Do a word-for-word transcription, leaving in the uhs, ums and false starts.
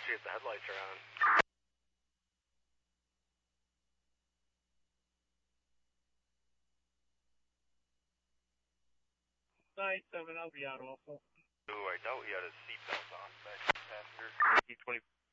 shit, the headlights are on. nine seven, I'll be out also. Ooh, I doubt he had his seatbelt on, back passenger. T twenty.